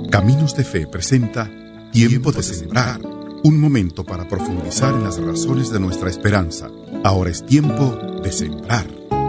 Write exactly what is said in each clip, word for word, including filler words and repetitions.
Caminos de Fe presenta Tiempo de Sembrar, un momento para profundizar en las razones de nuestra esperanza. Ahora es tiempo de sembrar.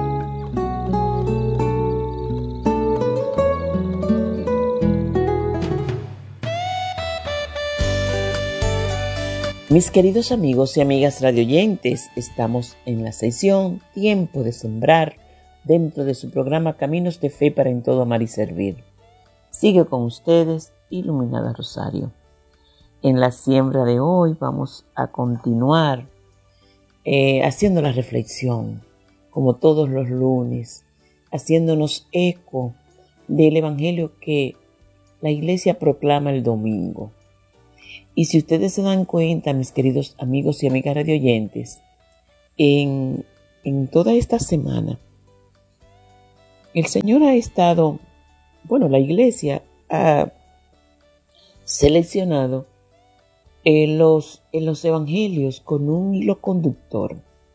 Mis queridos amigos y amigas radioyentes, estamos en la sesión Tiempo de Sembrar dentro de su programa Caminos de Fe para en todo amar y servir. Sigue con ustedes, Iluminada Rosario. En la siembra de hoy vamos a continuar eh, haciendo la reflexión, como todos los lunes, haciéndonos eco del Evangelio que la Iglesia proclama el domingo. Y si ustedes se dan cuenta, mis queridos amigos y amigas radioyentes, en, en toda esta semana, el Señor ha estado, bueno, la Iglesia ha seleccionado en los, en los evangelios con un hilo conductor,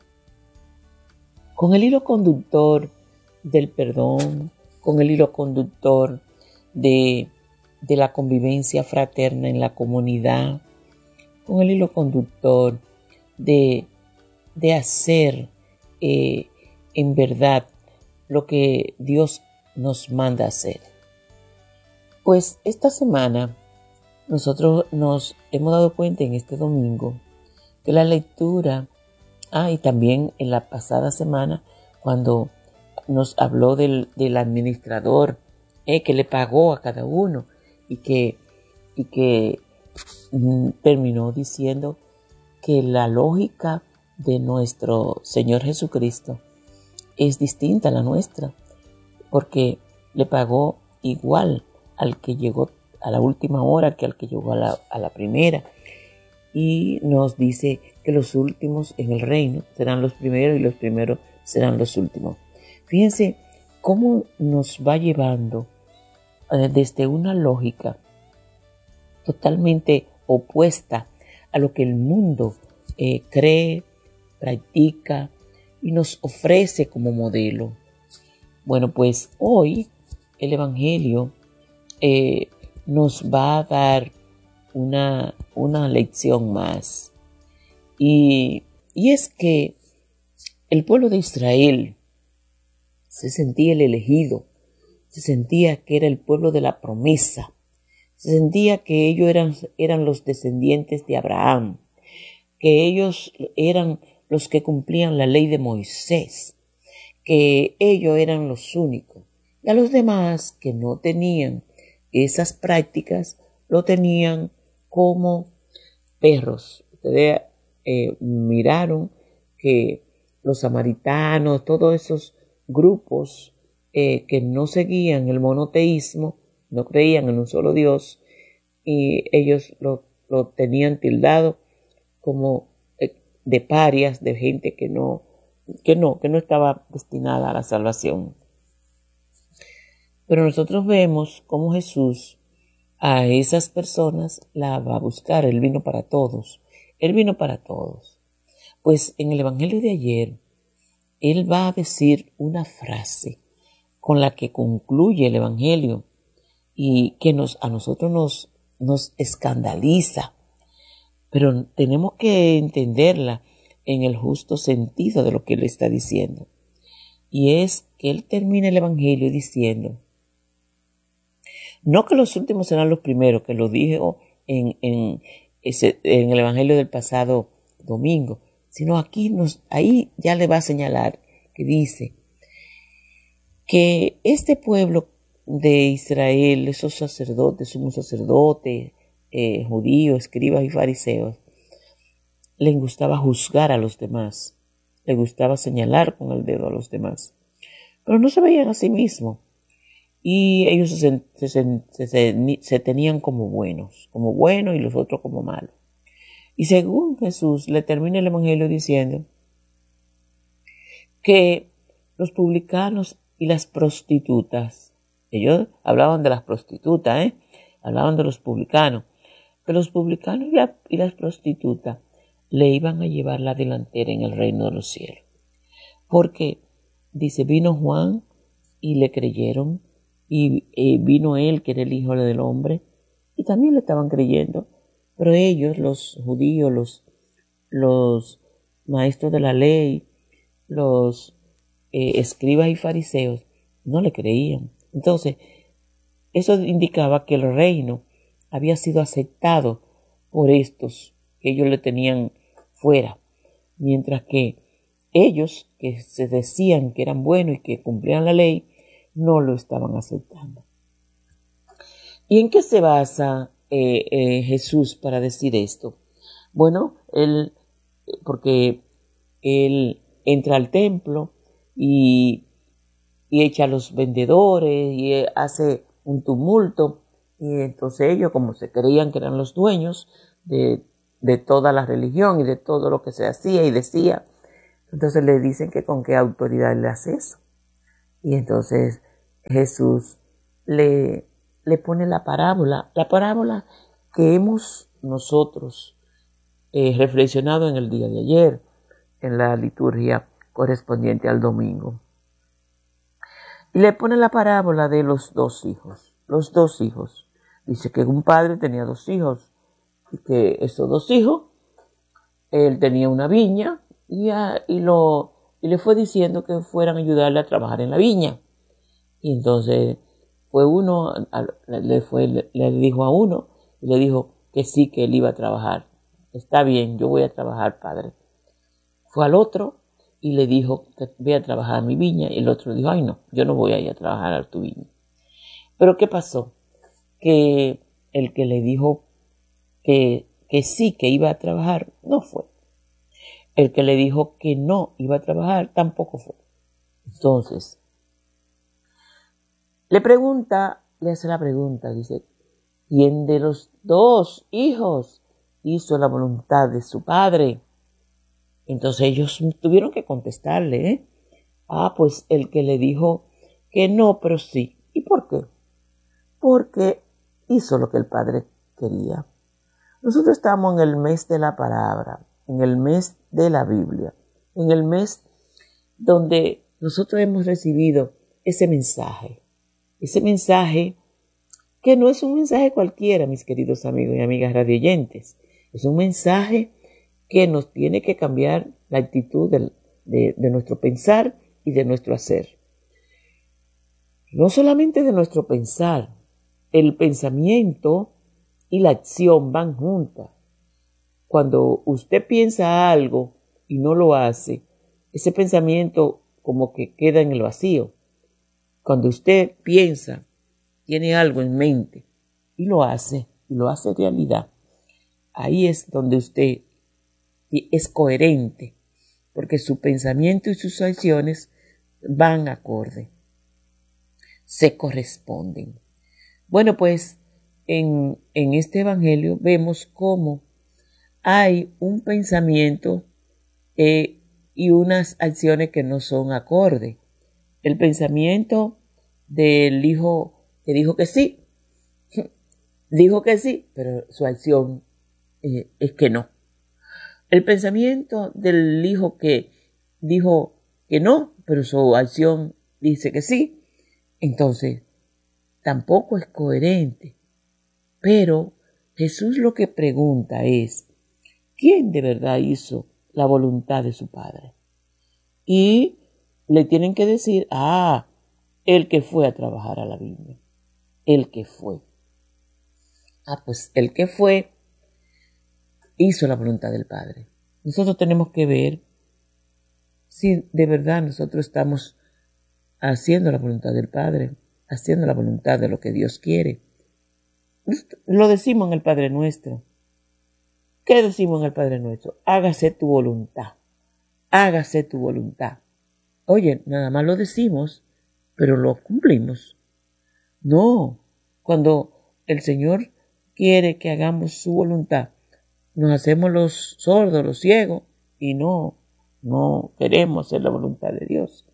con el hilo conductor del perdón, con el hilo conductor de, de la convivencia fraterna en la comunidad, con el hilo conductor de, de hacer eh, en verdad lo que Dios nos manda hacer. Pues esta semana nosotros nos hemos dado cuenta en este domingo que la lectura, ah, y también en la pasada semana cuando nos habló del, del administrador eh, que le pagó a cada uno y que, y que mm, terminó diciendo que la lógica de nuestro Señor Jesucristo es distinta a la nuestra, porque le pagó igual al que llegó a la última hora que al que llegó a la, a la primera. Y nos dice que los últimos en el reino serán los primeros y los primeros serán los últimos. Fíjense cómo nos va llevando eh, desde una lógica totalmente opuesta a lo que el mundo eh, cree, practica y nos ofrece como modelo. Bueno, pues hoy el Evangelio eh, nos va a dar una, una lección más. Y, y es que el pueblo de Israel se sentía el elegido, se sentía que era el pueblo de la promesa, se sentía que ellos eran, eran los descendientes de Abraham, que ellos eran los que cumplían la ley de Moisés, que ellos eran los únicos. Y a los demás que no tenían esas prácticas, lo tenían como perros. Ustedes eh, miraron que los samaritanos, todos esos grupos eh, que no seguían el monoteísmo, no creían en un solo Dios, y ellos lo, lo tenían tildado como eh, de parias, de gente que no, que no, que no estaba destinada a la salvación. Pero nosotros vemos cómo Jesús a esas personas la va a buscar. Él vino para todos. Él vino para todos. Pues en el Evangelio de ayer, Él va a decir una frase con la que concluye el Evangelio y que nos, a nosotros nos, nos escandaliza. Pero tenemos que entenderla en el justo sentido de lo que Él está diciendo. Y es que Él termina el Evangelio diciendo, no que los últimos serán los primeros, que lo dijo en, en, ese, en el Evangelio del pasado domingo, sino aquí nos, ahí ya le va a señalar que dice que este pueblo de Israel, esos sacerdotes, sumos sacerdotes, eh, judíos, escribas y fariseos, les gustaba juzgar a los demás, les gustaba señalar con el dedo a los demás, pero no se veían a sí mismos. Y ellos se, se, se, se, se tenían como buenos, como buenos y los otros como malos. Y según Jesús le termina el Evangelio diciendo que los publicanos y las prostitutas, ellos hablaban de las prostitutas, ¿eh? hablaban de los publicanos, que los publicanos y, la, y las prostitutas le iban a llevar la delantera en el reino de los cielos. Porque, dice, vino Juan y le creyeron, y eh, vino él, que era el Hijo del Hombre, y también le estaban creyendo, pero ellos, los judíos, los, los maestros de la ley, los eh, escribas y fariseos, no le creían. Entonces, eso indicaba que el reino había sido aceptado por estos que ellos le tenían fuera, mientras que ellos, que se decían que eran buenos y que cumplían la ley, no lo estaban aceptando. ¿Y en qué se basa eh, eh, Jesús para decir esto? Bueno, él, porque él entra al templo y, y echa a los vendedores y hace un tumulto, y entonces ellos, como se creían que eran los dueños de, de toda la religión y de todo lo que se hacía y decía, entonces le dicen que con qué autoridad le hace eso. Y entonces Jesús le, le pone la parábola, la parábola que hemos nosotros eh, reflexionado en el día de ayer, en la liturgia correspondiente al domingo. Y le pone la parábola de los dos hijos. Los dos hijos. Dice que un padre tenía dos hijos y que esos dos hijos, él tenía una viña y, a, y, lo, y le fue diciendo que fueran a ayudarle a trabajar en la viña. Y entonces fue uno, le, fue, le, le dijo a uno y le dijo que sí, que él iba a trabajar. Está bien, yo voy a trabajar, padre. Fue al otro y le dijo que voy a trabajar a mi viña. Y el otro le dijo, ay no, yo no voy a ir a trabajar a tu viña. Pero ¿qué pasó? Que el que le dijo que, que sí, que iba a trabajar, no fue. El que le dijo que no iba a trabajar, tampoco fue. Entonces, le pregunta, le hace la pregunta, dice, ¿quién de los dos hijos hizo la voluntad de su padre? Entonces ellos tuvieron que contestarle, ¿eh? Ah, pues el que le dijo que no, pero sí. ¿Y por qué? Porque hizo lo que el padre quería. Nosotros estamos en el mes de la palabra, en el mes de la Biblia, en el mes donde nosotros hemos recibido ese mensaje, ese mensaje que no es un mensaje cualquiera, mis queridos amigos y amigas radioyentes, es un mensaje que nos tiene que cambiar la actitud de, de, de nuestro pensar y de nuestro hacer. No solamente de nuestro pensar, el pensamiento y la acción van juntas. Cuando usted piensa algo y no lo hace, ese pensamiento como que queda en el vacío. Cuando usted piensa, tiene algo en mente y lo hace, y lo hace realidad, ahí es donde usted es coherente, porque su pensamiento y sus acciones van acorde, se corresponden. Bueno, pues en, en este evangelio vemos cómo hay un pensamiento eh, y unas acciones que no son acorde. El pensamiento del hijo que dijo que sí, dijo que sí, pero su acción eh, es que no. El pensamiento del hijo que dijo que no, pero su acción dice que sí, entonces tampoco es coherente. Pero Jesús lo que pregunta es, ¿quién de verdad hizo la voluntad de su Padre? Y le tienen que decir, ah, el que fue a trabajar a la viña, el que fue. Ah, pues el que fue hizo la voluntad del Padre. Nosotros tenemos que ver si de verdad nosotros estamos haciendo la voluntad del Padre, haciendo la voluntad de lo que Dios quiere. Lo decimos en el Padre Nuestro. ¿Qué decimos en el Padre Nuestro? Hágase tu voluntad. Hágase tu voluntad. Oye, nada más lo decimos, pero lo cumplimos. No, cuando el Señor quiere que hagamos su voluntad, nos hacemos los sordos, los ciegos, y no, no queremos hacer la voluntad de Dios.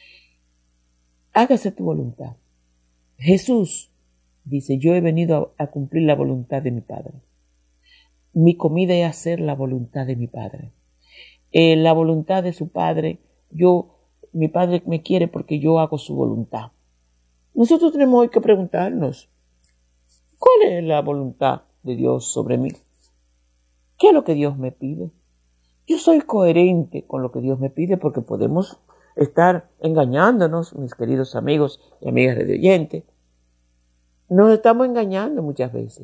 Hágase tu voluntad. Jesús dice, yo he venido a, a cumplir la voluntad de mi Padre. Mi comida es hacer la voluntad de mi Padre. Eh, la voluntad de su Padre, yo, mi Padre me quiere porque yo hago su voluntad. Nosotros tenemos hoy que preguntarnos, ¿Cuál es la voluntad de Dios sobre mí? ¿Qué es lo que Dios me pide? Yo soy coherente con lo que Dios me pide, porque podemos estar engañándonos, mis queridos amigos y amigas de oyentes. Nos estamos engañando muchas veces.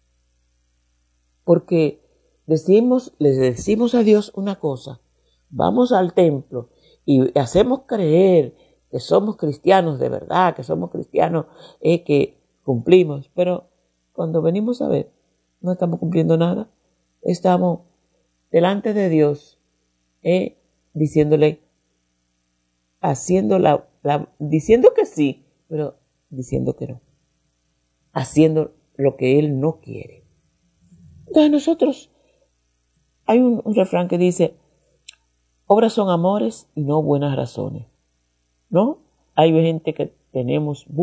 Porque decimos, les decimos a Dios una cosa, vamos al templo y hacemos creer que somos cristianos de verdad, que somos cristianos eh, que cumplimos, pero cuando venimos a ver, no estamos cumpliendo nada. Estamos delante de Dios eh, diciéndole, haciendo la, la, diciendo que sí, pero diciendo que no, haciendo lo que Él no quiere. Entonces nosotros, hay un, un refrán que dice, obras son amores y no buenas razones, ¿no? Hay gente que tenemos